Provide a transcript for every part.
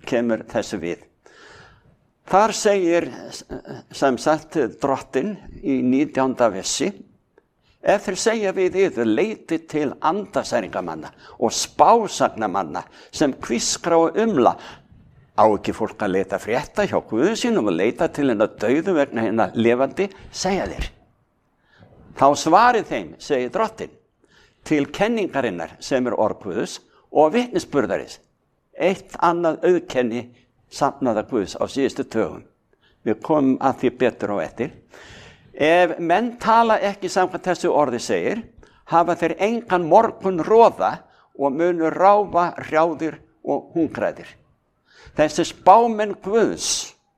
kemur þessu við. Þar segir sem sagt Drottinn í 19. versi: ef þeir segja við yður, leitið til andasæringamanna og spásagnamanna sem hvískra og umla, á ekki fólk að leita frétta hjá Guði sínum og leita til hinna dauðu vegna hinna lifandi, segja þeir. Þá svarið þeim, segir Drottinn, til kenningarinnar sem orð Guðs og vitnisburðarins, eitt annað auðkenni safnaða Guðs á síðustu dögum. Við komum að því betur á eftir. Ef menn tala ekki samkvæmt þessu orði segir, hafa þeir engan morgun roða og munu ráfa hrjáðir og hungræðir. Þessi spámenn Guðs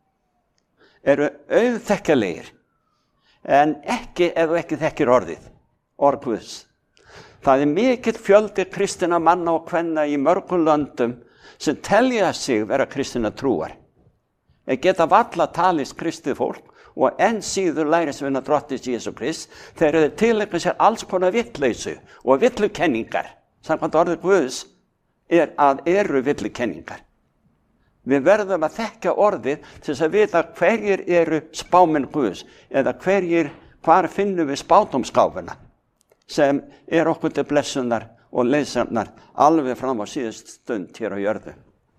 eru auðþekkjanlegir, en ekki ef þú ekki þekkir orð Guðs. Það mikill fjöldi kristinna manna og kvenna í mörgum löndum sem telja sig vera kristinna trúar. Geta varla talist kristið fólk og enn síður lærisveina Drottins Jesú Krist, þeir eru tileinkað sér alls konar vitleysu og villukenningar. Samkvæmt orði Guðs eru villukenningar. Við verðum að þekkja orðið til þess að vita hverjir eru spámenn Guðs eða hvar finnum við spádómsgáfuna sem okkur til blessunar og leiðsagnar alveg fram á síðust stund hér á jörðu.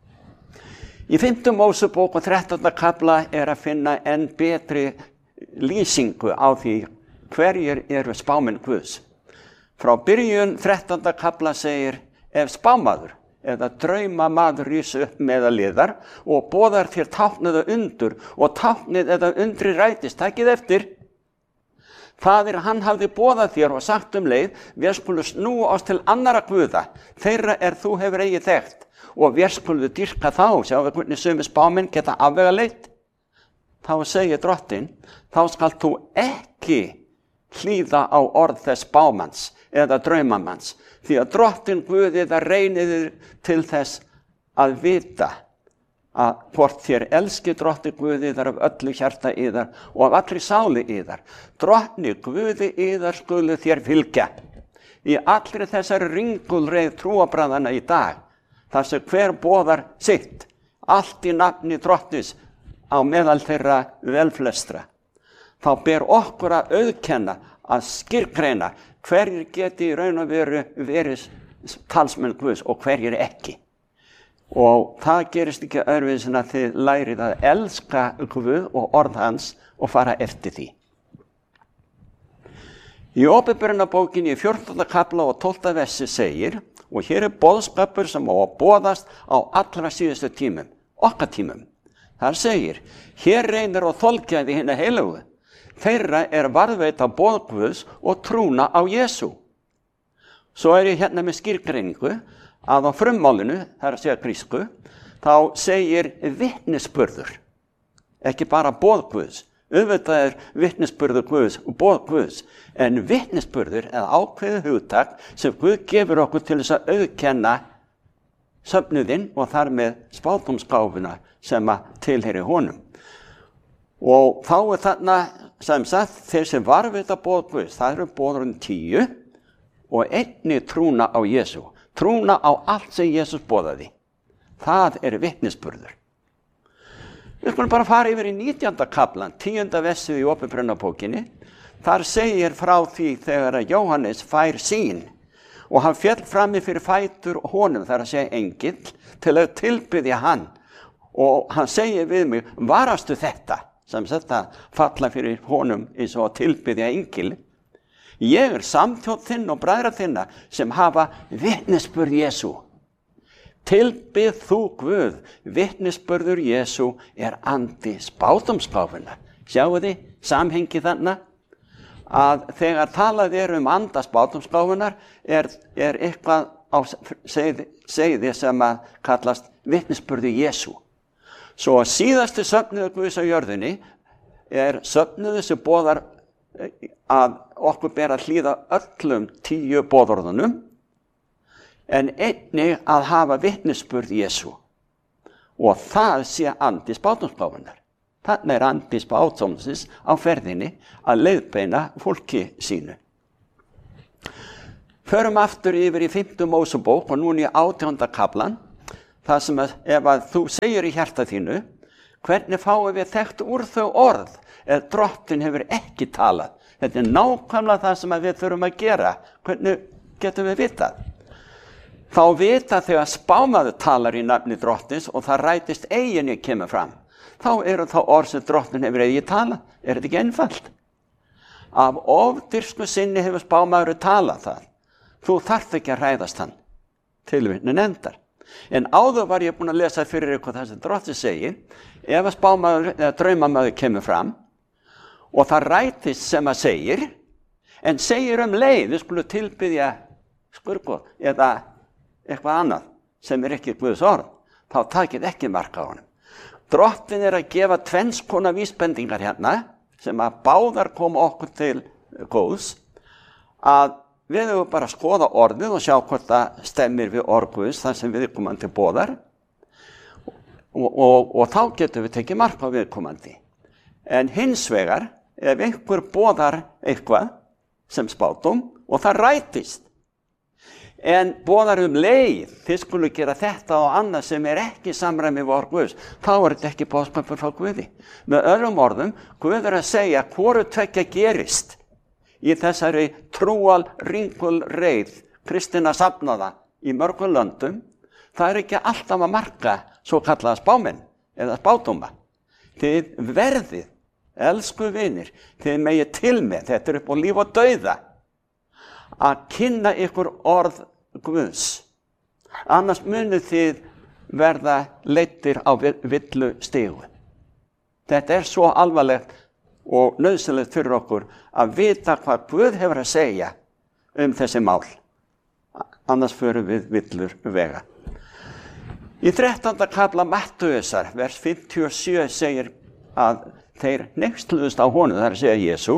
Í 5. Mósebók og 13. kafla að finna enn betri lýsingu á því hverjir eru spámenn Guðs. Frá byrjun 13. kafla segir: ef spámaður eða draumamaður rís upp meðal liðar og boðar þér tákn eða undur og táknið eða undri rætist, takið eftir. Faðir, hann hafði boðað þér og sagt leið: við skulum snúa oss til annarra guða, þeirra þú hefur eigi þekkt, og við skulum dýrka þá. Sjáum við hvernig sumir spámenn geta afvegaleitt. Þá segir Drottinn: þá skalt þú ekki hlýða á orð þess spámanns eða draumamanns, því að Drottinn Guði það reynir til þess að vita að hvort þér elski Drottni Guði þar af öllu hjarta yðar og af allri sáli yðar. Drottni Guði yðar skulu þér fylgja. Í allri þessari ringulreið trúarbragðanna í dag, þar sem hver boðar sitt, allt í nafni Drottnis á meðal þeirra velflestra, þá ber okkur að auðkenna, að skilgreina hverjir geti í raun og veru verið talsmenn Guðs og hverjir ekki. Og það gerist ekki öðruvísi en að þið lærið að elska Guð og orð hans og fara eftir því. Í Åpenbarunarbókinni í 14. kafla og 12. versi segir, og hér boðskapur sem á að boðast á allra síðustu tímum, okkar tímum. Þar segir: hér reynir og þolgæði hinna heilagu, þeirra varðveita boð Guðs og trúna á Jesú. Svo ég hérna með skýrgreiningu að á frummálinu, það að segja grísku, þá segir vitnisburður, ekki bara boð Guðs. Auðvitað vitnisburður Guðs og boð Guðs, en vitnisburður ákveðið hugtak sem Guð gefur okkur til þess að auðkenna söfnuðinn og þar með spádómsgáfuna sem tilheyrir honum. Og þá þarna sem sagt þeir sem varðveita boð Guðs, það eru boðurinn 10 og einnig trúna á Jesú. Trúna á allt sem Jesús boðaði. Það vitnisburður. Við skulum bara fara yfir í 19. kaflan, 10. versið í Åpenbarunarbókinni. Þar segir frá því þegar Jóhannes fær sýn og hann féll frammi fyrir fætur honum, þar að segja engill, til að tilbiðja hann. Og hann segir við mig: varastu þetta? Sem þetta falla fyrir honum eins og að tilbiðja engil. Ég samþjóð þinn og bræðra þinna sem hafa vitnisburð Jesú. Tilbið þú Guð, vitnisburður Jesú andi spádómsgáfuna. Sjáu þið samhengi þarna að þegar talað anda spádómsgáfunar eitthvað á segði sem kallast vitnisburður Jesú. Svo síðasti söfnuður Guðs á jörðinni söfnuður sem boðar að okkur ber að hlýða öllum 10 boðorðunum, en einnig að hafa vitnisburð Jesú. Og það sé andi spádómsgáfunnar. Þannig andi spádómsins á ferðinni að leiðbeina fólki sínu. Förum aftur yfir í 5. Mósebók og núna í 18. kaflan. Það sem ef að þú segir í hjarta þínu, hvernig fáum við þekkt úr þau orð ef Drottinn hefur ekki talað? Þetta nákvæmlega það sem við þurfum að gera. Hvernig getum við vitað? Þá vita þegar spámaður talar í nafni Drottins og það rætist eiginni kemur fram. Þá eru þá orð sem Drottinn hefur eigi talað. Þetta ekki einfalt? Af ofdýrsku sinni hefur spámaður talað það. Þú þarft ekki að hræðast hann. Tilvitnun endar. En áður var ég búin að lesa fyrir ykkur það sem Drottinn segir, ef að spámaður eða draumamaður kemur fram og það rætist sem að segir, en segir leið, við skulum tilbiðja skurðgoð eða eitthvað annað sem ekki Guðs orð, þá takið ekki mark á honum. Drottinn að gefa tvenns konar vísbendingar hérna, sem að báðar koma okkur til góðs, að við höfum bara að skoða orðið og sjá hvort það stemmir við orð Guðs, þar sem viðkomandi boðar og þá getum við tekið mark á viðkomandi. En hins vegar, ef einhver boðar eitthvað sem spádóm og það rætist, en boðar leið, þið skulu gera þetta og annað sem ekki samræmi við orð Guðs, þá þetta ekki boðskapur frá Guði. Með öðrum orðum, Guð að segja hvoru tveggja gerist í þessari trúal ringul reið kristinna safnaða í mörgum löndum. Það ekki alltaf að marka svo kallaða spámenn eða spádóma. Þið verðið, elsku vinir, þið megið til með, þetta upp á líf og dauða, að kynna ykkur orð Guðs. Annars munið þið verða leiddir á villu stigu. Þetta svo alvarlegt og nauðsynlegt fyrir okkur að vita hvað Guð hefur að segja þessi mál. Annars förum við villur vega. Í 13. kafla Mattheusar, vers 57 segir að þeir hneykslaðust á honum, það að segja Jesú.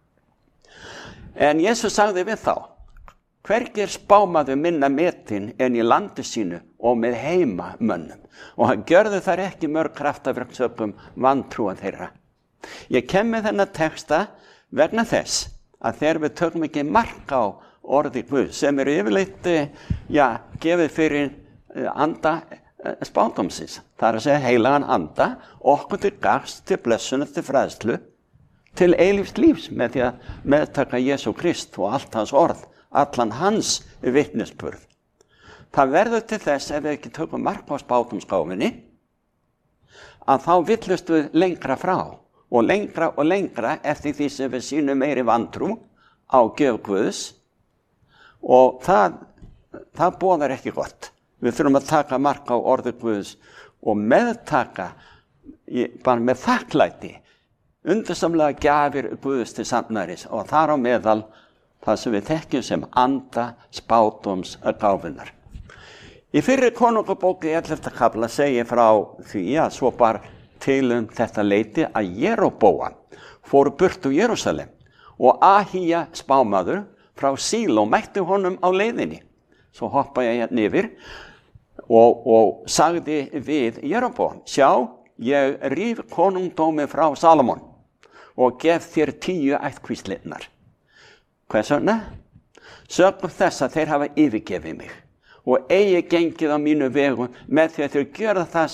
En Jesú sagði við þá, hvergi spámaður minna metin en í landi sínu og með heimamönnum. Og hann gjörði þar ekki mörg kraftaverk sökum vantrúa þeirra. Ég kem með þennan texta vegna þess að þegar við tökum ekki mark á orði Guð sem yfirleitt gefið fyrir anda spádómsins. Það að segja heilagan anda, okkur til gagns, til blessunar, til fræðslu, til eilífs lífs með því að meðtaka Jesú Krist og allt hans orð, allan hans vitnisburð. Það verður til þess ef við ekki tökum mark á spádómsgáfinni að þá villust við lengra frá. Og lengra eftir því sem við sýnum meiri vantrú á gjöf Guðs og það boðar ekki gott. Við þurfum að taka mark á orði Guðs og meðtaka bara með þakklæti undursamlega gjafir Guðs til sannæris og þar á meðal það sem við þekkjum sem anda spádóms gáfunnar. Í fyrri konungabók í 11. kafla segir frá því að svo bar til þetta leyti að Jeróboam fór burt úr Jerúsalem og Ahía spámaður frá Síló mætti honum á leiðinni. Svo hoppa ég hérna yfir og sagði við Jeróboam, sjá, ég ríf konungdómi frá Salomon og gef þér 10 ættkvíslinnar. Hvers vegna? Sökum þess að þeir hafa yfirgefið mig og eigi gengið á mínu vegum með því að þeir gera það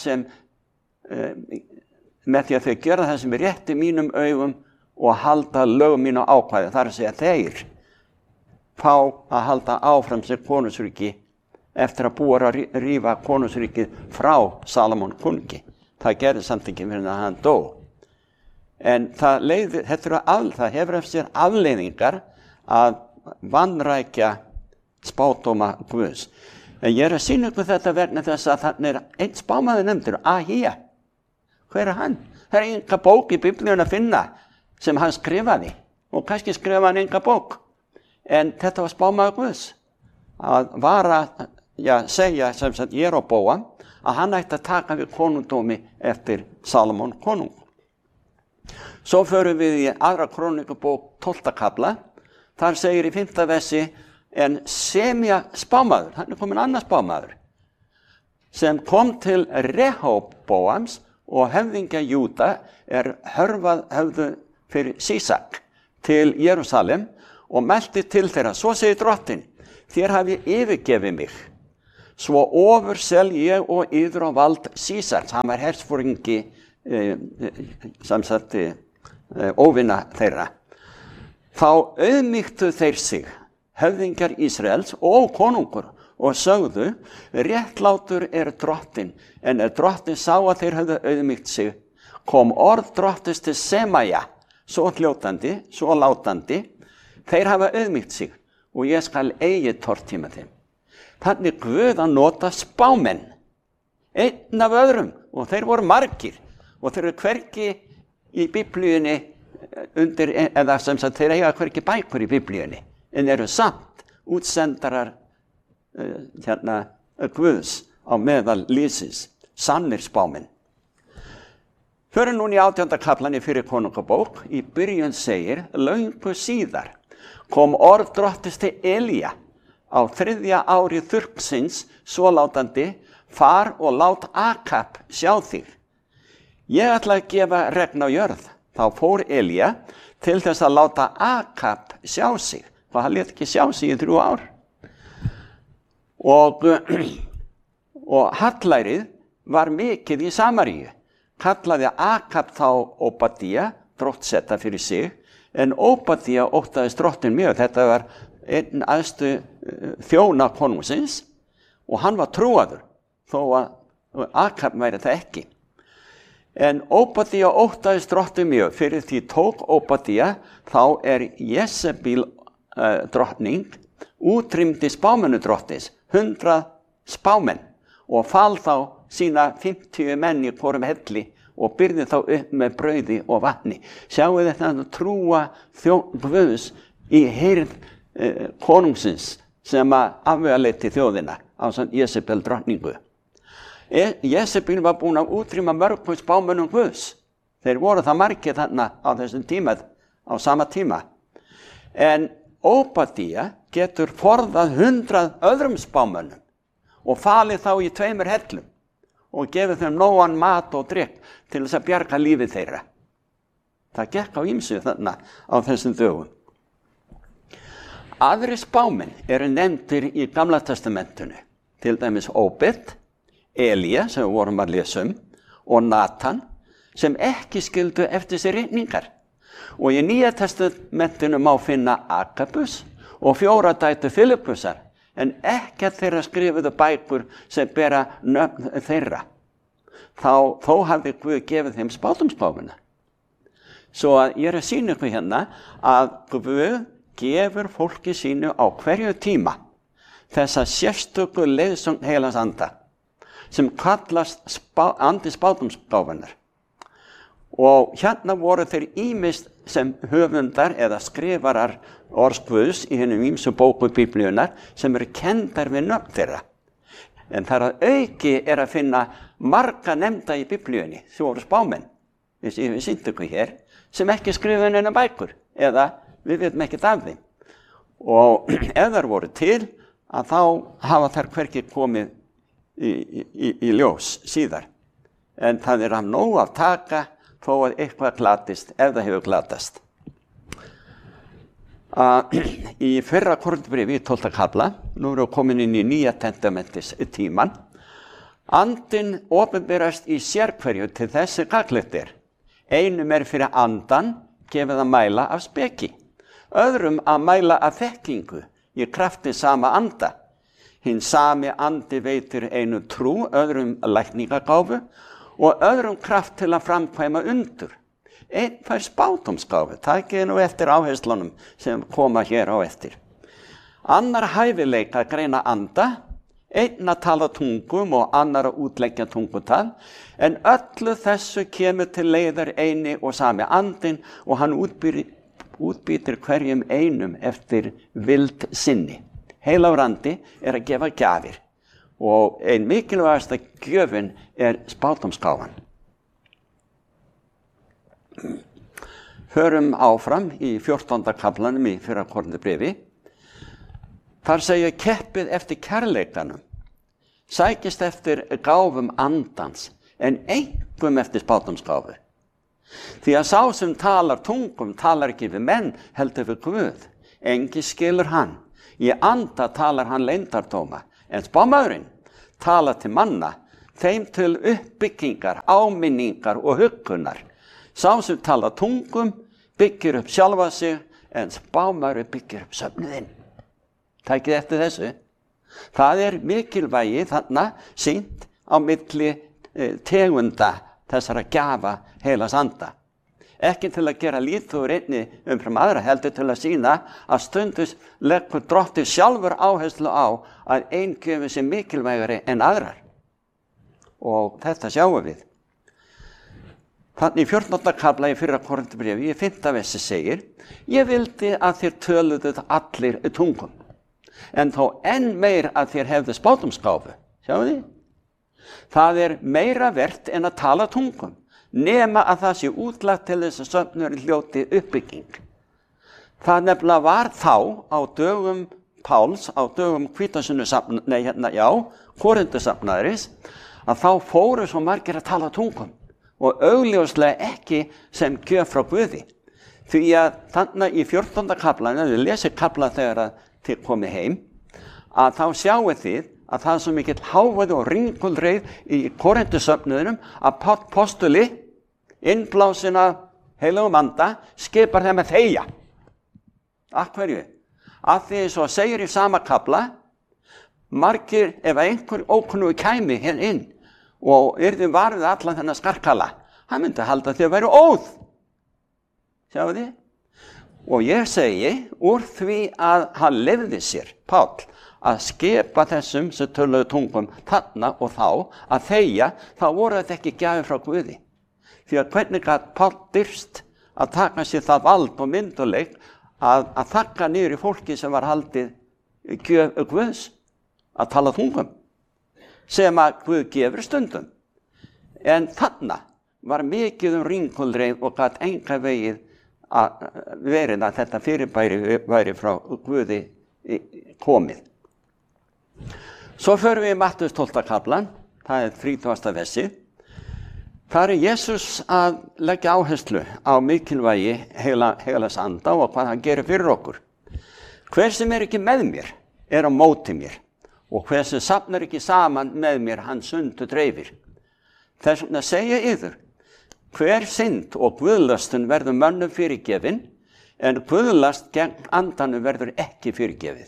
sem er rétt í mínum augum og halda lögum mínu ákvæði. Það að segja þeir fá að halda áfram sér konungsríki eftir að búa að rífa konungsríkið frá Salomon konungi. Það gerði samt ekki fyrir að hann dó. En það hefur eftir sér afleiðingar að vanrækja spádóma Guðs. En ég að sýna ykkur þetta vegna þess að þannig einn spámaður nefndur, Ahía. Hver hann? Það enga bók í Biblíun að finna sem hann skrifaði og kannski skrifaði hann enga bók. En þetta var spámaður Guðs að vara, segja sem sagt Jeróboam að hann ætti að taka við konungdómi eftir Salomon konung. Svo förum við í 2. krónikabók 12. kafla. Þar segir í 5. versi en Semja spámaður, hann komin annar spámaður sem kom til Rehoboams og höfðingja Júda höfðu fyrir Sísak til Jerúsalem og mælti til þeirra, svo segir Drottinn, þér hafi yfirgefið mig, Svo oversel ég og yður á vald Sísars. Hann var hersforingi óvinna þeirra. Þá auðmýktu þeir sig, höfðingjar Ísraels og konungur, og sögðu, réttlátur drottinn, en drottinn sá að þeir höfðu auðmýkt sig, kom orð drottins til Semaja, svo hljótandi, svo látandi, þeir hafa auðmýkt sig, og ég skal eigi tortíma þeim. Þannig Guð að nota spámenn, einn af öðrum, og þeir voru margir, og þeir eru hvergi í Biblíunni undir, eða sem sagt þeir eiga hvergi bækur í Biblíunni, en eru samt útsendarar Guðs á meðal lýsins, sannir spámenn. Förum núna í 18. kaflan í fyrri konungabók, í byrjun segir, löngu síðar kom orð drottins til Elía á 3. ári þurrksins, svo látandi, far og lát Akab sjá þig. Ég ætla að gefa regn á jörð. Þá fór Elía til þess að láta Akab sjá sig, og hann lét ekki sjá sig í 3 ár. Og hallærið var mikið í Samaríu. Kallaði Akab þá Obadía, dróttsetta fyrir sig, en Obadía óttaðist drottinn mjög. Þetta var einn æðstu þjóna konungsins, og hann var trúaður, þó að Akab væri það ekki. En Obadía óttaðist drottinn mjög, fyrir því tók Obadía, þá Jezebel drottning, útrýmdi spámennu drottins, 100 spámenn, og fal þá sína 50 menn í hvorum helli og byrði þá upp með brauði og vatni. Sjáu þetta að trúa Guðs í heyrn konungsins sem að afvegaleitti þjóðina á Jezebel drottningu. Jezebel var búin að útrýma mörgum spámönnum Guðs. Þeir voru það margir þarna á þessum tíma, á sama tíma. En Obadía getur forðað 100 öðrum spámönnum og falið þá í 2 hellum og gefið þeim nógan mat og drykk til þess að bjarga lífið þeirra. Það gekk á ýmsu þarna á þessum dögum. Aðrir spámenn eru nefndir í Gamla testamentinu, til dæmis Óbed, Elía, sem við vorum að lesa og Natan, sem ekki skildu eftir sér reikningar. Og í Nýja testamentinu má finna Agabus og 4 dætur Filippusar, en ekkert þeirra skrifuðu bækur sem bera nöfn þeirra. Þó hafði Guð gefið þeim spátumspáfuna. Svo að ég að sýna ykkur hérna að Guð gefur fólki sínu á hverju tíma þessa sérstöku leiðsögn Heilags Anda, sem kallast andi spátumspáfunar. Og hérna voru þeir ýmist sem höfundar eða skrifarar orðs Guðs í hinum ýmsu bókum Biblíunnar sem eru kenndar við nöfn þeirra. En þar að auki að finna marga nefnda í Biblíunni, sem voru spámenn, við sýndum ykkur hér, sem ekki skrifuðu neina bækur, eða við veitum ekkert af þeim. Og ef þær voru til, að þá hafa þær hvergi komið í ljós síðar. En það af nóg að taka, þó að eitthvað glatist, ef það hefur glatast. Í fyrra Korinthbréfi í 12. kafla, nú erum við komin inn í Nýja testamentis tíman, andinn opinberast í sérhverju til þessi gagnlegt Einum fyrir andan gefið að mæla af speki, öðrum að mæla af þekkingu í krafti sama anda. Hinn sami andi veitir einu trú, öðrum lækningagáfu og öðrum kraft til að framkvæma undur. Einn fær spátumsgáfu, takið nú eftir áherslunum sem koma hér á eftir. Annar hæfileika að greina anda, einn að tala tungum og annar að útleggja tungutal, en öllu þessu kemur til leiðar eini og sami andinn og hann útbýtir hverjum einum eftir vild sinni. Heilagur andi að gefa gjafir og ein mikilvægasta gjöfin spátumsgáfan. Förum áfram í 14. kaflanum í fyrra Korinthbréfi. Þar segja keppið eftir kærleikanum, sækist eftir gáfum andans, en einkum eftir spátumsgáfu. Því að sá sem talar tungum talar ekki við menn, heldur við Guð. Engi skilur hann. Í anda talar hann leyndardóma, en spámaðurinn, tala til manna, þeim til uppbyggingar, áminningar og huggunar. Sá sem tala tungum byggir upp sjálfa sig, en spámaður byggir upp söfnuðinn. Takið eftir þessu. Það mikilvægi þarna sýnt á milli tegunda þessara gjafa heilags anda. Ekki til að gera lítið úr einni umfram aðra, heldur til að sýna að stundum leggur Drottinn sjálfur áherslu á að ein gjöfin sé mikilvægari en aðrar. Og þetta sjáum við. Þannig í 14. kafla í 1. Korinthubréfi, í 5. versi segir: Ég vildi að þér töluðuð allir tungum, en þó enn meir að þér hefðu spátumsgáfu. Sjáum þið? Það meira vert en að tala tungum, nema að það sé útlagt til þess að söfnuðurinn hljóti uppbygging. Það nefnilega var þá á dögum Páls, á dögum Korinthusafnaðarins, að þá fóru svo margir að tala tungum og augljóslega ekki sem gjöf frá Guði. Því að þannig í 14. kaflan, ef við lesum kafla þegar að þið komið heim, að þá sjáið þið að það er svo mikill hávaði og ringulreið í Korinthusöfnuðinum að Páll postuli, innblásinn af heilagum anda, skipar þeim að þegja. Af hverju? Af því svo segir í sama kafla, margir, ef einhver ókunnugur kæmi hér inn og yrði varðið allan þennan skarkala, hann myndi halda því að væri óð. Sjáu þið? Og ég segi, úr því að hann leyfði sér, Páll, að skipa þessum sem töluðu tungum þarna og þá að þegja, þá voru þetta ekki gjafir frá Guði. Því að hvernig gat Páll dyrst að taka sér það vald og mynduleik að þakka niður í fólki sem var haldið gjöf Guðs að tala tungum, sem að Guð gefur stundum. En þarna var mikið ringulreið og gat enga vegið að verið að þetta fyrirbæri væri frá Guði komið. Svo förum við í Mattheus 12. kaflan, það 30. versi. Þar Jesús að leggja áherslu á mikilvægi heilags anda og hvað hann gerir fyrir okkur. Hver sem ekki með mér á móti mér, og hver sem safnar ekki saman með mér, hann sundur dreifir. Þess vegna segja yður, hver synd og guðlastun verður mönnum fyrirgefin, en guðlast gegn andanum verður ekki fyrirgefið.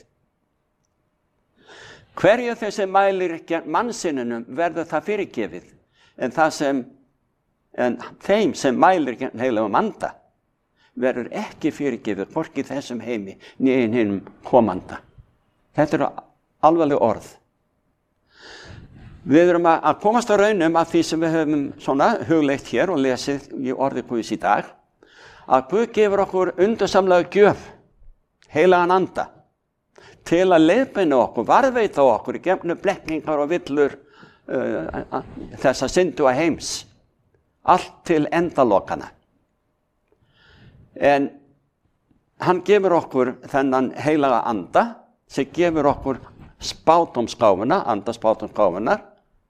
Hverju þessi mælir gegn mannsinnunum verður það fyrirgefið, en þeim sem mælir gegn heilagum anda verður ekki fyrirgefið, hvorki þessum heimi né hinum komanda. Þetta alvarleg orð. Við erum að komast á raunum af því sem við höfum svona hugleitt hér og lesið í orði Guðs í dag, að Guð gefur okkur undursamlega gjöf, heilagan anda, til að leiðbeina okkur, varðveita okkur í gegnum blekkingar og villur þessa syndu að heims, allt til endalokana. En hann gefur okkur þennan heilaga anda sem gefur okkur spátumsgáfuna, andaspátumsgáfunar,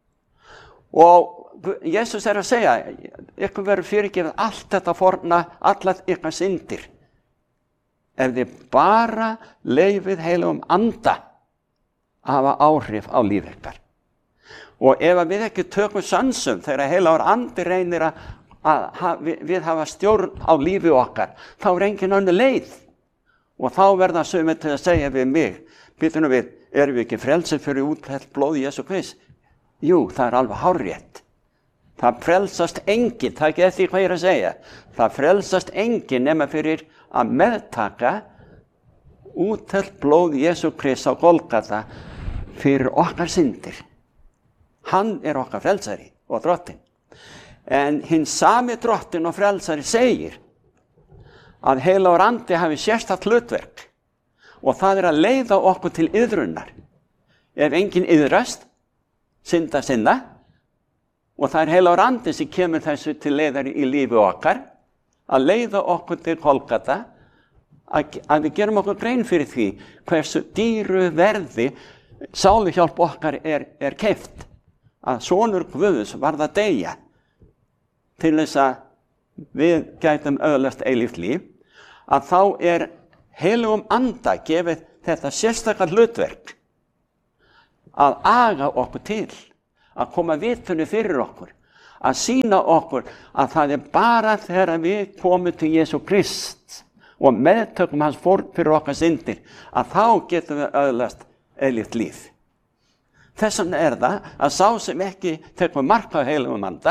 og Jesus að segja, ykkur verður fyrirgefið allt þetta forna, allar ykkar syndir, ef þið bara leyfið heilagum anda að hafa áhrif á líf ykkar. Og ef við ekki tökum sansum þegar heilagur andi reynir að við hafa stjórn á lífi okkar, þá engin önnur leið. Og þá verða sumir til að segja við mig, býtum við, erum við ekki frelsið fyrir úthellt blóð Jesú Krist? Jú, það alveg hárrétt. Það frelsast enginn, það ekki eftir hvað ég að segja. Það frelsast enginn nema fyrir að meðtaka úthellt blóð Jesú Krist á Golgata fyrir okkar syndir. Hann okkar frelsari og drottinn. En hinn sami drottinn og frelsari segir að heilagur andi hafi sérstakt hlutverk og það að leiða okkur til iðrunar. Ef enginn iðrast, synda sinna, og það heilagur andi sem kemur þessu til leiðar í lífi okkar, að leiða okkur til Golgata, að við gerum okkur grein fyrir því hversu dýru verði sáluhjálp okkar keypt, að sonur Guðs varð að deyja til þess að við gætum öðlast eilíft líf, að þá heilagum anda gefið þetta sérstakar hlutverk að aga okkur til, að koma vitinu fyrir okkur, að sýna okkur að það bara þegar við komum til Jesú Krist og meðtökum hans fórn fyrir okkar syndir, að þá getum við öðlast eilíft líf. Þess vegna það að sá sem ekki tekur mark á heilagum anda,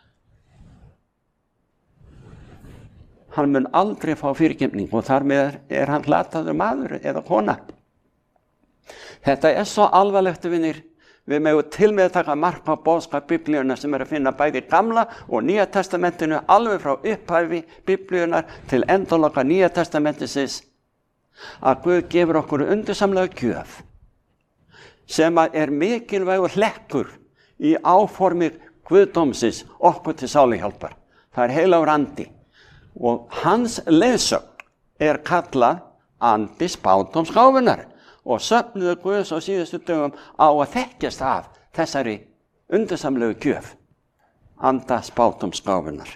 hann mun aldrei fá fyrirgefningu og þar með hann glataður maður eða kona. Þetta svo alvarlegt, vinir. Við megum til með að taka mark á boðskap Biblíunnar sem að finna bæði í Gamla og Nýja testamentinu, alveg frá upphæfi Biblíunnar til endaloka Nýja testamentisins, að Guð gefur okkur undursamlega gjöf sem að mikilvægur hlekkur í áformi Guðdómsins okkur til sáluhjálpar. Það heilagur andi og hans leiðsögn kallað andi spádómsgáfunnar. Og söfnuðu Guðs á síðustu dögum á að þekkjast af þessari undursamlegu gjöf, anda spádómsgáfunnar.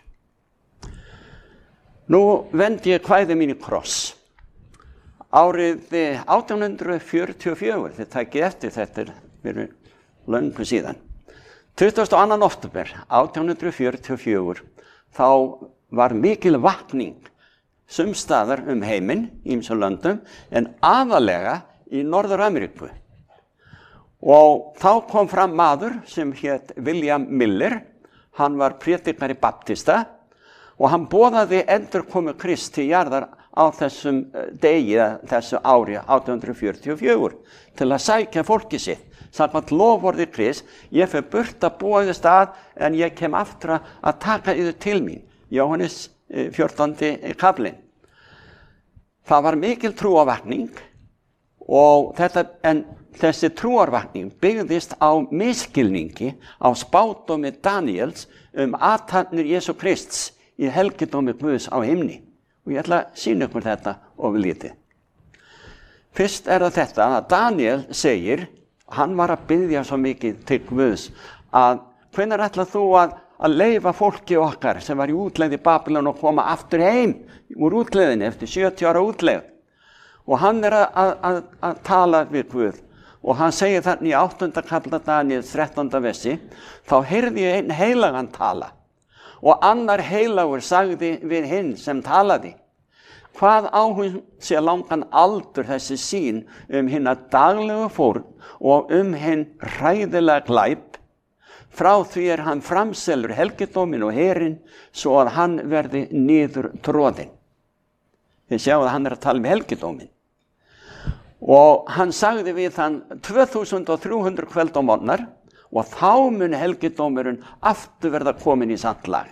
Nú vendi ég kvæði mín í kross. Árið 1844, þið takið eftir þetta fyrir löngu síðan. 22. október 1844, þá var mikil vakning sumstaðar heiminn, ýmsum löndum, en aðalega í Norður-Ameríku. Og þá kom fram maður sem hét William Miller, hann var prédikari baptista og hann boðaði endurkomu Krists til jarðar á þessum degi, þessu ári 1844, til að sækja fólki sitt. Samkvæmt loforði Krists, ég fer burt að búa í stað en ég kem aftur að taka yður til mín. Jóhannes 14. kaflinn. Það var mikil trúarvakning og þessi trúarvakning byggðist á misskilningi á spádómi Daniels athafnir Jesú Krists í helgidómi Guðs á himni. Og ég ætla að sýna ykkur þetta ofurlítið. Fyrst það þetta að Daniel segir, hann var að biðja svo mikið til Guðs, að hvenær ætlar þú að leyfa fólki okkar sem var í útlegð í Babylon og koma aftur heim úr útlegðinni eftir 70 ára útlegð. Og hann að tala við Guð og hann segir þannig í 8. kafla Daniels 13. versi, þá heyrði ég einn heilagan tala og annar heilagur sagði við hinn sem talaði, hvað á hún sé langan aldur þessi sýn hina daglegu fórn og hinn hræðilega glæp, frá því hann framselur helgidómin og herinn svo að hann verði niður troðinn. Þið sjáu að hann að tala helgidómin. Og hann sagði við hann 2300 kvöld á morgnar og þá mun helgidómurinn aftur verða komin í samt lag.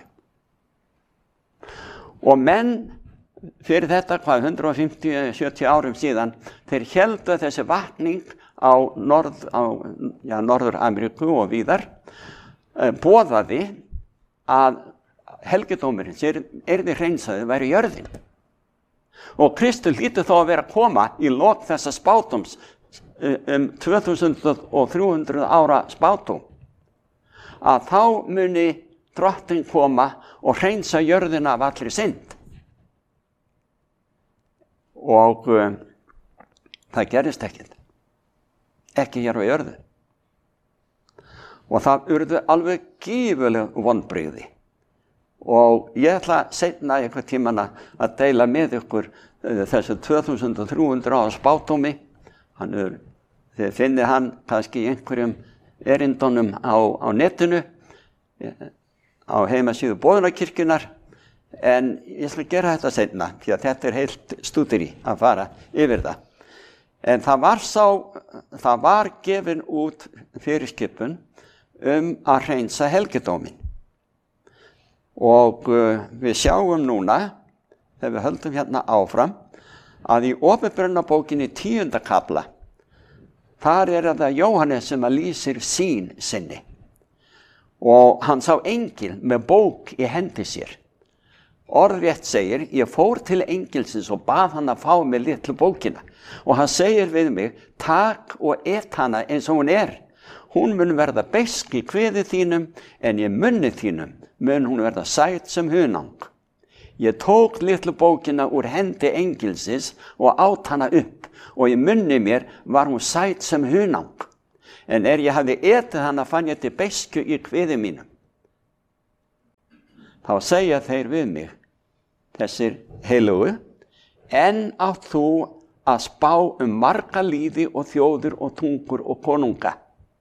Og menn fyrir þetta, 150-70 árum síðan, þeir héldu þessi vakning á Norður-Ameríku og víðar, boðaði að helgidómurinn yrði hreinsaði væri jörðin. Og Kristur hlýtur þá að vera að koma í lok þessa spádóms 2300 ára spádóm, að þá muni drottinn koma og hreinsa jörðina af allri synd. Og það gerist ekki hér á jörðu. Og það urðu alveg gífurleg vonbrigði. Og ég ætla seinna einhvern tímann að deila með ykkur þessu 2300 ára spádómi. Þið finnið hann kannski í einhverjum erindunum á netinu, á heimasíðu Boðunarkirkjunnar, en ég ætla að gera þetta seinna, því að þetta heilt stúderi að fara yfir það. En það var gefin út fyrirskipun að hreinsa helgidómin. Og við sjáum núna, þegar við höldum hérna áfram, að í Opinberunarbókinni 10. kafla, þar það Jóhannes sem að lýsir sýn sinni. Og hann sá engil með bók í hendi sér. Orðrétt segir, ég fór til engilsins og bað hann að fá mig litlu bókina. Og hann segir við mig, tak og et hana eins og hún er. Hún mun verða beisk í kviði þínum, en í munni þínum mun hún verða sæt sem hunang. Ég tók litlu bókina úr hendi engilsins og át hana upp, og í munni mér var hún sæt sem hunang. en ég hafði etið hana fann ég til beiskju í kviði mínum. Þá segja þeir við mig, þessir heilugu, en átt þú að spá marga líði og þjóðir og tungur og konunga.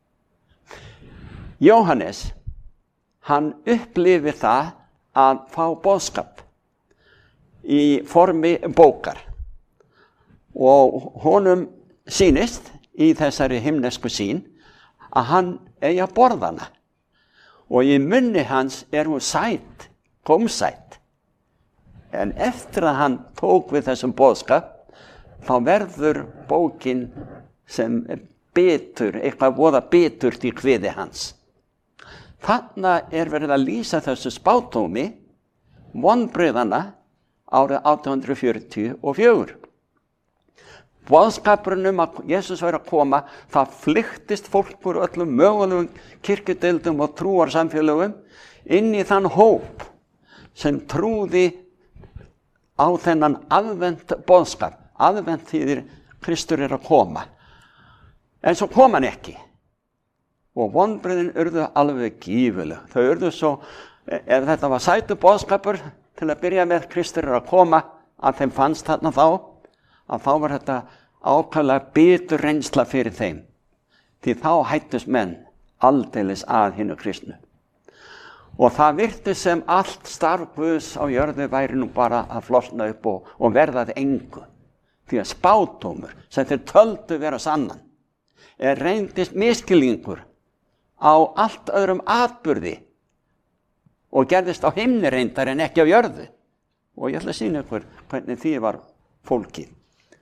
Jóhannes, hann upplifir það að fá boðskap í formi bókar og honum sýnist í þessari himnesku sýn að hann eigi að borða hana og í munni hans hún sæt, gómsæt. En eftir að hann tók við þessum boðskap þá verður bókin sem bitur, eitthvað voða biturt í kviði hans. Þarna verið að lýsa þessu spádómi vonbrigðanna árið 1844. Boðskapurinn að Jesus væri að koma, það flyktist fólk úr öllum mögulegum kirkjudeildum og trúarsamfélögum inn í þann hóp sem trúði á þennan aðvent boðskap. Aðvent þýðir Kristur að koma. En svo kom hann ekki. Og vonbrigðin urðu alveg gífuleg. Þau urðu svo, ef þetta var sætu boðskapur til að byrja með Kristur að koma, að þeim fannst þarna að þá var þetta ákaflega bitur reynsla fyrir þeim. Því þá hættust menn aldeilis að hinu kristnu. Og það virtist sem allt starf Guðs á jörðu væri nú bara að flosna upp og verða að engu. Því að spádómur sem þeir töldu vera sannan reyndist misskilningur á allt öðrum atburði og gerðist á himni reyndar en ekki á jörðu. Og ég ætla að sýna ykkur hvernig því var fólkið.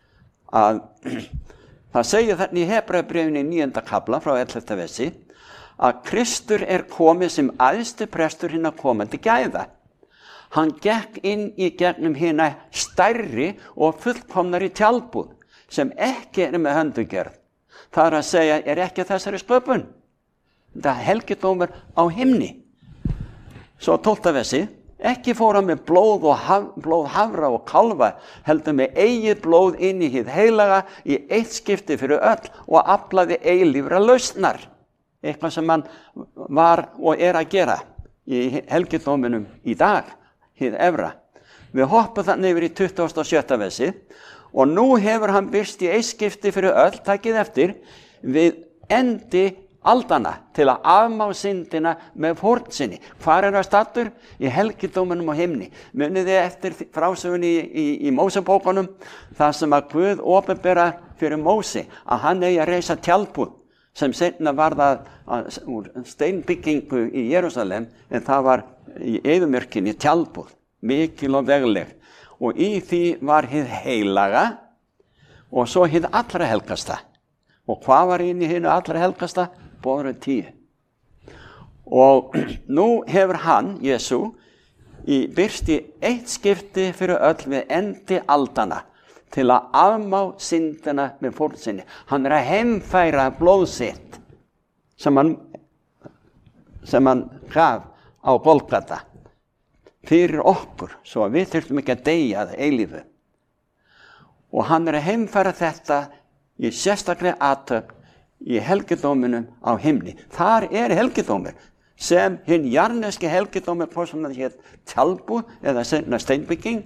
Það segir þarna í Hebreabréfinu í 9. kafla frá 11. versi að Kristur komið sem æðsti prestur hinna komandi gæða. Hann gekk inn í gegnum hina stærri og fullkomnari tjaldbúð sem ekki með höndugerð. Það að segja ekki þessari sköpun. Þetta helgidómur á himni. Svo 12. versi, ekki fór hann með blóð hafra og kálfa, heldur með eigið blóð inn í hið heilaga í eitt skipti fyrir öll og aflaði eilífra lausnar. Eitthvað sem hann var og að gera í helgidóminum í dag, hið efra. Við hoppum þannig yfir í 27. versi og nú hefur hann birst í eitt skipti fyrir öll, takið eftir, við endi aldana til að afmá syndina með fórn sinni. Hvar hann stattur? Í helgidóminum á himni. Munið þið eftir frásögunni í Mósebókunum, það sem að Guð opinbera fyrir Mósi, að hann eigi að reisa tjaldbúð, sem seinna var það úr steinbyggingu í Jerúsalem, en það var í eyðimörkinni tjaldbúð, mikil og vegleg. Og í því var hið heilaga og svo hið allra helgasta. Og hvað var inn í hinu allra helgasta? Boðorðin 10. Og nú hefur hann, Jesú, birst í eitt skipti fyrir öll við endi aldana til að afmá syndina með fórn sinni. Hann að heimfæra blóð sitt sem hann gaf á Golgata fyrir okkur, svo að við þurftum ekki að deyja að eilífu. Og hann að heimfæra þetta í sérstaklega athöfn í helgidóminum á himni. Þar helgidómur sem hinn jarneski helgidómur, hvort sem það hét tjaldbúð eða steinbygging.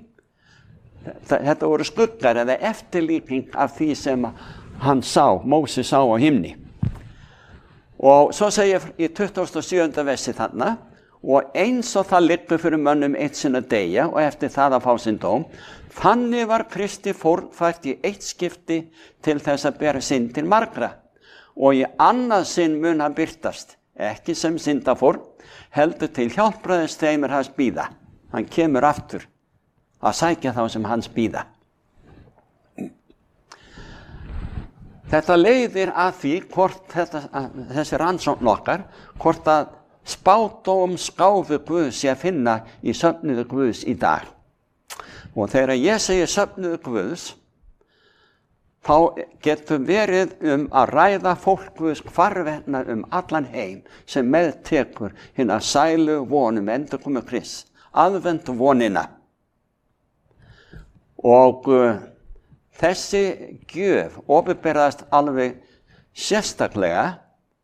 Þetta voru skuggar eða eftirlíking af því sem hann Mósi sá á himni. Og svo segir í 27. versi þarna, og eins og það liggur fyrir mönnum eitt sinn að deyja og eftir það að fá sinn dóm, þannig var Kristi fórnfært í eitt skipti til þess að bera syndir margra. Og í annað sinn mun hann birtast, ekki sem syndafórn, heldur til hjálpræðis þeim hans bíða. Hann kemur aftur að sækja þá sem hans bíða. Þetta leiðir að því hvort þessi rannsókn okkar, hvort að spádómsgáfu Guðs sé að finna í söfnuði Guðs í dag. Og þegar ég segi söfnuði Guðs, þá getur verið að ræða fólk Guðs hvarvetna allan heim sem meðtekur hina sælu vonum endurkomu Krists, aðvent vonina. Og þessi gjöf opinberaðist alveg sérstaklega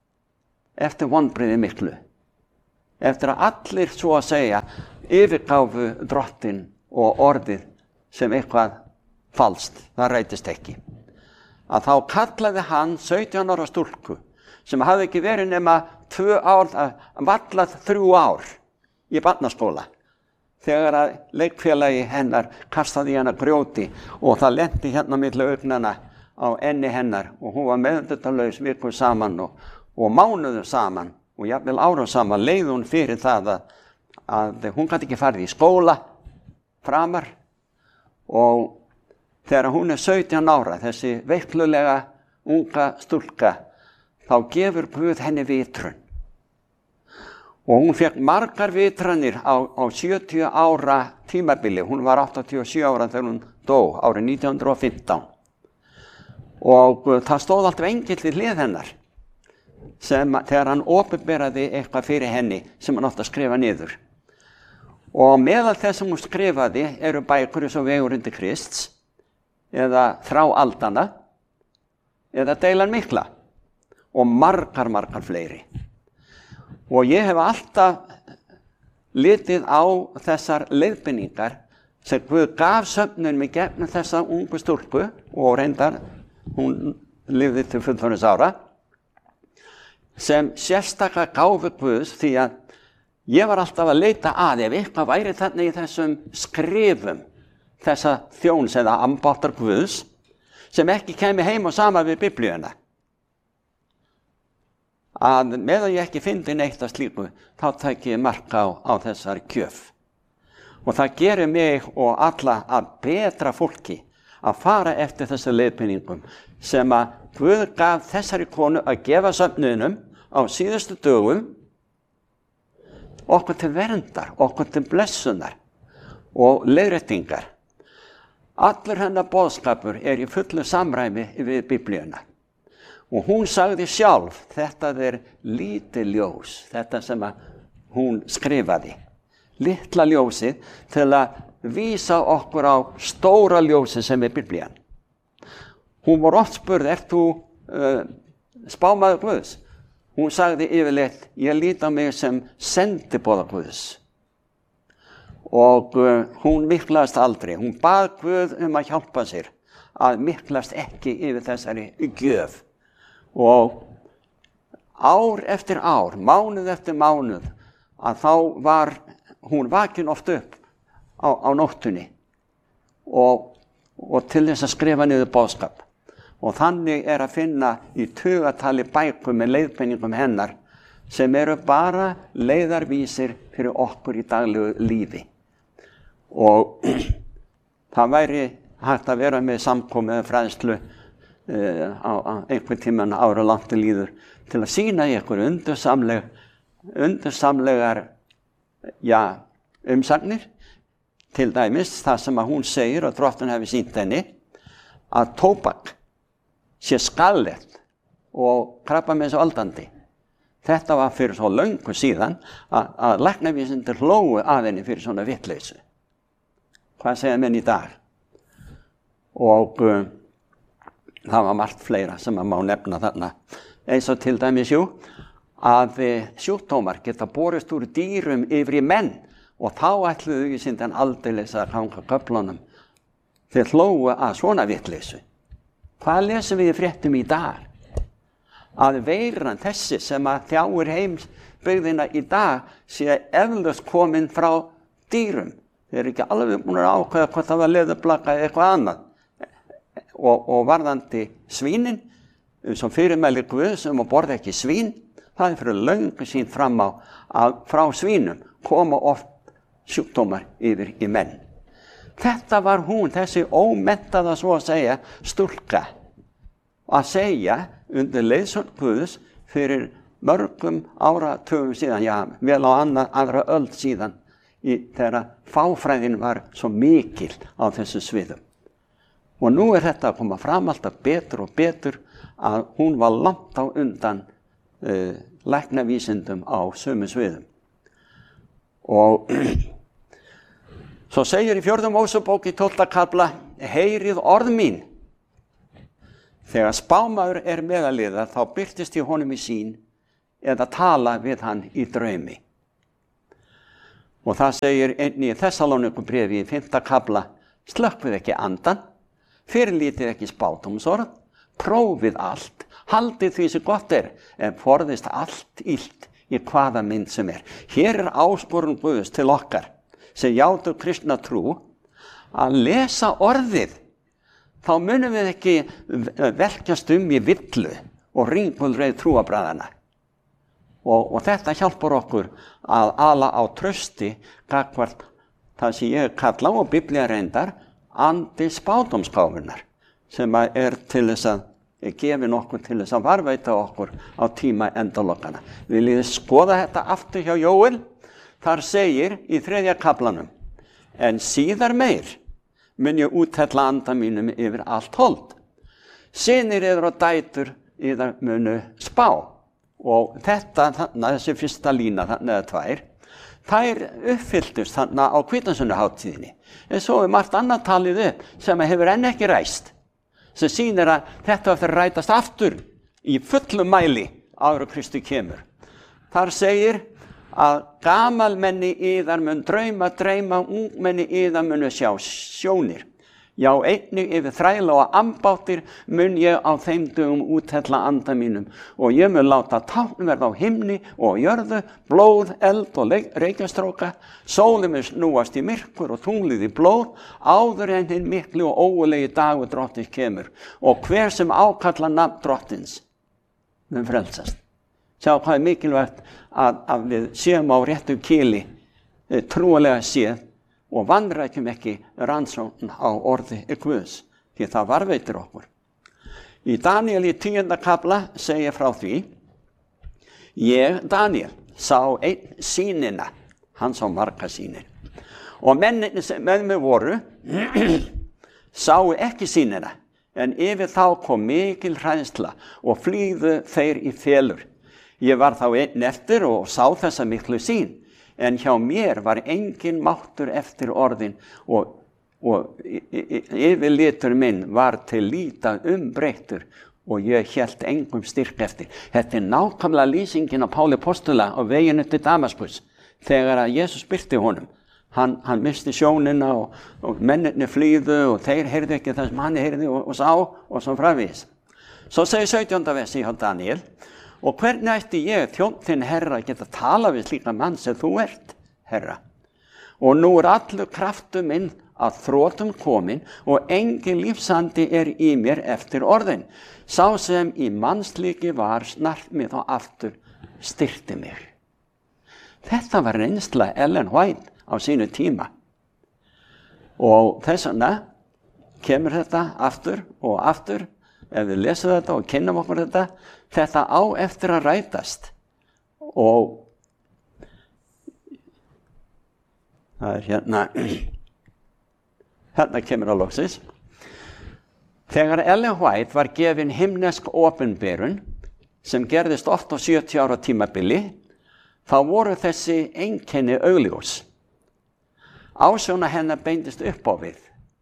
eftir vonbrigði miklu. Eftir að allir svo að segja yfirgáfu drottin og orðið sem eitthvað falskt, það rætist ekki. Að þá kallaði hann 17 ára stúlku sem hafði ekki verið nema 2 ár, vallað 3 ár í barnaskóla. Þegar að leikfélagi hennar kastaði í hana grjóti og það lenti hérna milli augnana á enni hennar og hún var meðvitundarlaus vikur saman og mánuðum saman og jafnvel árum saman leið hún fyrir það að hún gat ekki farið í skóla framar og þegar hún 17 ára, þessi veiklulega unga stúlka, þá gefur Guð henni vitrun. Og hún fékk margar vitranir á 70 ára tímabili. Hún var 87 ára þegar hún dó, árið 1915. Og það stóð alltaf engill við hlið hennar, þegar hann opinberaði eitthvað fyrir henni sem hann átti að skrifa niður. Og meðal þess sem hún skrifaði eru bækur eins og Vegur undir Krists, eða Þrá aldanna, eða Deilan mikla og margar fleiri. Og ég hef alltaf litið á þessar leiðbeiningar sem Guð gaf söfnunum í gegnum þessa ungu stúlku og reyndar, hún lifði til fullorðins ára, sem sérstaklega gáfu Guðs því að ég var alltaf að leita að ef eitthvað væri þarna í þessum skrifum þessa þjóns eða ambáttar Guðs sem ekki kemi heim og sama við Biblíuna. Að meðan ég ekki fyndi neitt af slíku, þá tæki ég mark á þessari gjöf. Og það gerir mig og alla að betra fólki að fara eftir þessu leiðbeiningum sem að Guð gaf þessari konu að gefa söfnuðinum á síðustu dögum okkur til verndar, okkur til blessunar og leiðréttingar. Allur hennar boðskapur í fullu samræmi við Biblíuna. Og hún sagði sjálf, þetta lítið ljós, þetta sem hún skrifaði. Litla ljósið til að vísa okkur á stóra ljósið sem Biblían. Hún var oft spurð, ert þú spámaður Guðs? Hún sagði yfirleitt, ég lít á mig sem sendiboða Guðs. Og hún miklaðist aldrei. Hún bað Guð að hjálpa sér að miklast ekki yfir þessari gjöf. Og ár eftir ár, mánuð eftir mánuð, að þá var hún vakin oft upp á nóttunni og til þess að skrifa niður boðskap. Og þannig að finna í tugatali bækur með leiðbeiningum hennar sem eru bara leiðarvísir fyrir okkur í daglegu lífi. Og það væri hægt að vera með samkomu eða fræðslu á einhvern tímann ára langt líður til að sýna í ykkur undursamlegar umsagnir, til dæmis það sem að hún segir og drottinn hefði sýnt henni að tóbak sé skaðlegt og krabbameinsvaldandi. Þetta var fyrir svo löngu síðan að læknavísindar hlógu að henni fyrir svona vitleysu. Hvað segja menn í dag? Og það var margt fleira sem að má nefna þarna. Eins og til dæmis að sjúkdómar geta borist úr dýrum yfir í menn og þá ætluðu vísindin aldeilis að hanga köflunum. Þeir hlógu að svona vitleysu. Hvað lesum við í fréttum í dag? Að veiran þessi sem að þjáir heimsbyggðina í dag sé eflaust komin frá dýrum. Þeir eru ekki alveg búin að ákveða hvort það var leðurblaka eða eitthvað annað. Og varðandi svínin, sem fyrirmæli Guðs að borða ekki svín, það fyrir löngu sín fram á að frá svínum koma oft sjúkdómar yfir í menn. Þetta var hún, þessi ómenntaða svo að segja stúlka, að segja undir leiðsögn Guðs fyrir mörgum áratugum síðan, vel á aðra öld síðan, þegar fáfræðin var svo mikil á þessu sviðum. Og nú þetta að koma fram alltaf betur og betur að hún var langt á undan læknavísindum á sömu sviðum. Og svo segir í 4. Mósebók í 12. kafla, heyrið orð mín. Þegar spámaður meðaliða þá birtist í honum í sýn, eða tala við hann í draumi. Og það segir einnig í Þessalónikubréfi í 5. kafla, slökkvið ekki andan, fyrirlítið ekki spádómsorð, prófið allt, haldið því sem gott en forðist allt illt í hvaða mynd sem Hér áskorun Guðs til okkar, sem játu kristna trú, að lesa orðið. Þá munum við ekki velkjast í villu og ringulreið trúarbragðanna. Og þetta hjálpar okkur að ala á trausti gagnvart það sem ég kalla og Biblía reyndar andi spádómsgáfunnar, sem til þess að gefin okkur til þess að varveita okkur á tíma endalokana. Viljið skoða þetta aftur hjá Jóel? Þar segir í 3. kaflanum, en síðar meir mun ég úthella anda mínum yfir allt hold. Synir yður og dætur yðar munu spá. Og þetta, þessi fyrsta lína, eða 2, þær uppfylltust þarna á hvítasunnuhátíðinni. En svo margt annað talið upp sem hefur enn ekki ræst, sem sýnir að þetta eftir að rætast aftur í fullum mæli áður en Kristur kemur. Þar segir að gamalmenni yðar mun dreyma, ungmenni yðar munu sjá sjónir. Já, einnig yfir þræla og ambáttir mun ég á þeim dögum úthella anda mínum og ég mun láta tákn verða á himni og jörðu, blóð, eld og reykjastróka, sólin mun snúast í myrkur og tunglið í blóð, áður en hinn mikli og ógurlegi dagur drottins kemur og hver sem ákalla nafn drottins mun frelsast. Sjá hvað mikilvægt að við séum á réttu kili, trúarlega séð, og vanrækjum ekki rannsókn á orði Guðs, því það varveitir okkur. Í Daniel í 10. kafla segir frá því, ég, Daniel, sá einn sýnina, hann sá marga sýnir, og mennirnir sem með mig voru, sáu ekki sýnina, en yfir þá kom mikil hræðsla og flýðu þeir í felur. Ég var þá einn eftir og sá þessa miklu sýn, en hjá mér var engin máttur eftir orðin og yfirlitur minn var til líta umbreyttur og ég hélt engum styrk eftir. Þetta nákvæmlega lýsingin á Páli postula á veginu til Damaskus þegar að Jesus birti honum. Hann misti sjónina og mennirnir flýðu og þeir heyrðu ekki það sem hann heyrði og sá og svo framvegis. Svo segir 17. versi hjá Daniel, og hvernig ætti ég, þjónn þinn herra, geta tala við slíka mann sem þú ert, herra? Og nú allur kraftur minn að þrotum komin og engin lífsandi í mér eftir orðin. Sá sem í mannslíki var snart mig þá aftur styrkti mig. Þetta var reynsla Ellen White á sínu tíma. Og þess vegna kemur þetta aftur og aftur. Ef við lesum þetta og kynnum okkur þetta á eftir að rætast. Og það hérna kemur að loksins. Þegar Ellen White var gefin himnesk opinberun, sem gerðist oft á 70 ára tímabili, þá voru þessi einkenni augljós. Ásjóna hennar beindist upp á við.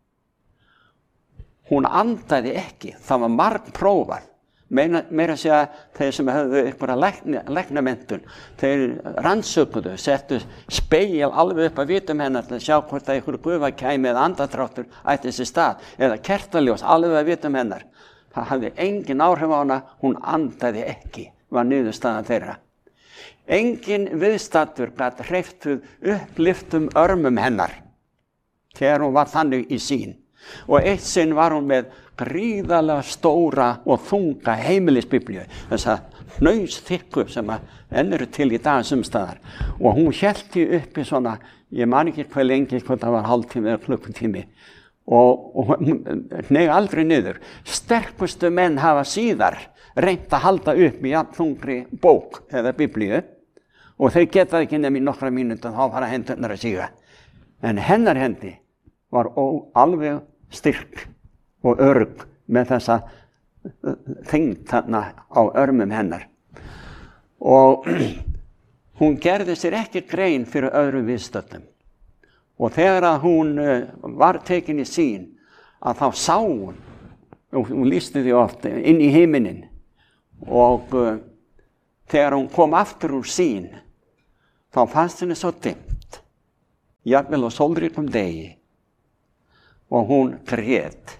Hún andaði ekki, það var margprófað. Meira að segja þeir sem höfðu einhverja læknamenntun, þeir rannsökuðu, settu spegil alveg upp að vitum hennar til að sjá hvort að einhver gufakæmi eða andadráttur ætti sér stað, eða kertaljós alveg að vitum hennar. Það hafði engin áhrif á hana, hún andaði ekki, var niðurstaðan þeirra. Engin viðstaddur gat hreyft við upplyftum örmum hennar, þegar hún var þannig í sýn. Og eitt sinn var hún með gríðarlega stóra og þunga heimilisbiblíu, þessa hnausþykku sem enn eru til í dag sumstaðar. Og hún hélt því uppi svona, ég man ekki hvað lengi, hvort það var hálftími eða klukkutími, og hún hneig aldrei niður. Sterkustu menn hafa síðar reynt að halda upp í þungri bók eða biblíu, og þeir geta ekki nefn í nokkra mínútur, þá fara hendurnar að síga. En hennar hendi var alveg styrk og örg með þessa þyngd þarna á örmum hennar. Og hún gerði sér ekki grein fyrir öðrum viðstöddum. Og þegar að hún var tekin í sýn, að þá sá hún lýsti því oft inn í himinin og þegar hún kom aftur úr sín, þá fannst henni svo dimmt, jafnvel á sólríkum degi, og hún grét.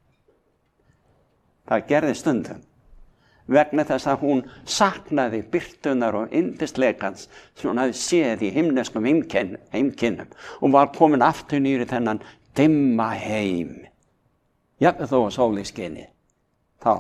Það gerði stundum, vegna þess að hún saknaði birtunar og yndisleikans sem hún hafði séð í himneskum heimkynnum og var komin aftur niður í þennan dimma heim. Jafnvel þó að sólin skini þá.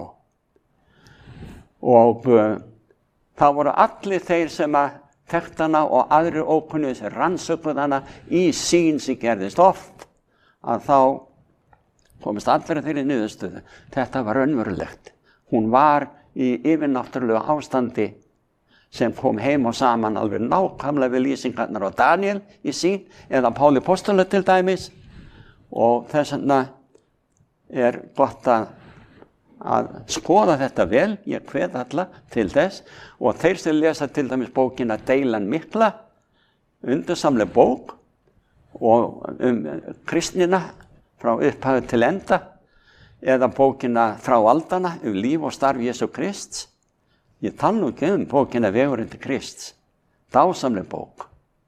Og það voru allir þeir sem að þekktu hana og aðrir ókunnir sem rannsökuðu hana í sýn sem gerðist oft, að þá komist allir að þeirri niðurstöðu. Þetta var raunverulegt. Hún var í yfirnáttúrulegu ástandi sem kom heim og saman alveg nákvæmlega við lýsingarnar á Daniel í sín, eða Páli Póstula til dæmis, og þess vegna er gott að skoða þetta vel. Ég hvet alla til þess, og þeir sem lesa til dæmis bókina Deilan mikla, undursamleg bók og kristnina frá upphafi til enda, eða bókina Frá aldana líf og starf Jesú Krists. Ég tala nú ekki bókina Vegurinn til Krists, dásamleg bók,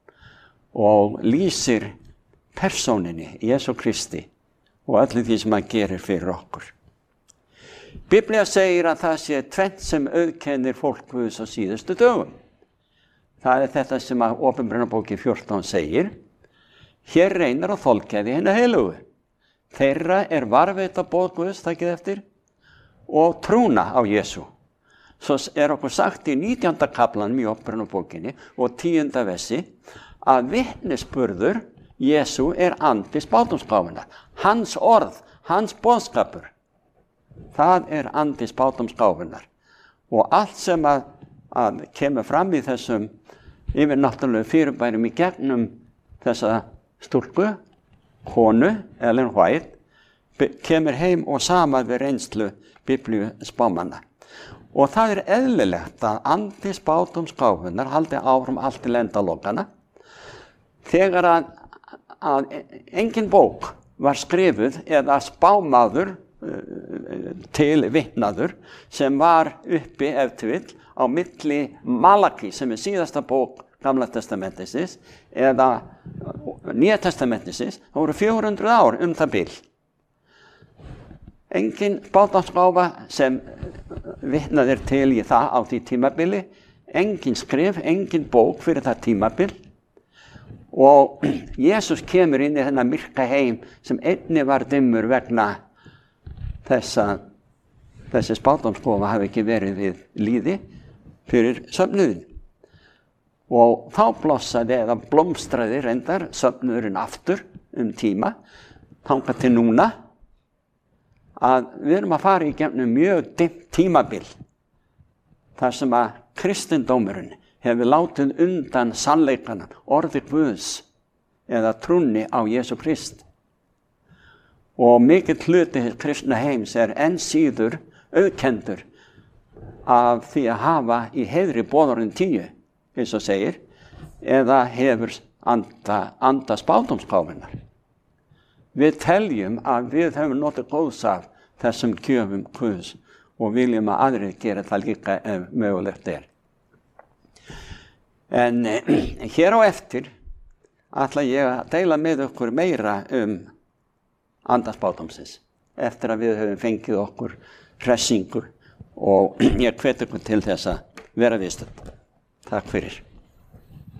og lýsir persóninni Jesú Kristi og öllu því sem hann gerir fyrir okkur. Biblía segir að það sé tvennt sem auðkennir fólk Guðs á síðustu dögum. Það er þetta sem að Opinberunarbóki 14 segir: hér reynir á þolgæði hinna heilugu. Þeirra er varðveita boð Guðs, takið eftir, og trúna á Jesú. Svo er okkur sagt í 19. kaflanum í Opinberunarbókinni og 10. versi að vitnisburður Jesú er andi spádómsgáfunnar. Hans orð, hans boðskapur, það er andi spádómsgáfunnar. Og allt sem að kemur fram í þessum yfirnáttúrulegu fyrirbærum í gegnum þessa stúlku, konu, Ellen White, kemur heim og saman við reynslu Biblíu spámanna. Og það er eðlilegt að andi spádómsgáfunnar haldi áfram allt til endalokana. Þegar að engin bók var skrifuð eða spámaður til vitnaður sem var uppi ef til vill á milli Malaki, sem er síðasta bók Gamla testamentisins, eða Nýja testamentisins, það voru 400 ár það bil. Engin spádómsgáfa sem vitnaðir til í það á því tímabili, engin skrif, engin bók fyrir það tímabil. Og Jesús kemur inn í þennan myrka heim sem einnig var dimmur vegna þessi spádómsgáfa hafi ekki verið við lýði fyrir söfnuðin. Og þá blossaði eða blómstraði reyndar söfnuðurinn aftur tíma, þangað til núna, að við erum að fara í gegnum mjög dimmt tímabil, þar sem að kristindómurinn hefur látið undan sannleikanum, orði Guðs eða trúnni á Jesú Krist. Og mikill hluti kristna heims er enn síður auðkendur af því að hafa í heiðri boðorðin 10, eins og segir, eða hefur anda spádómsgáfunnar. Við teljum að við höfum notið góðs af þessum gjöfum Guðs og viljum að aðrir gera það líka ef mögulegt er. En hér á eftir ætla ég að deila með okkur meira anda spádómsins, eftir að við höfum fengið okkur hressingu, og ég hvet ykkur til þess að vera viðstödd. Takk fyrir.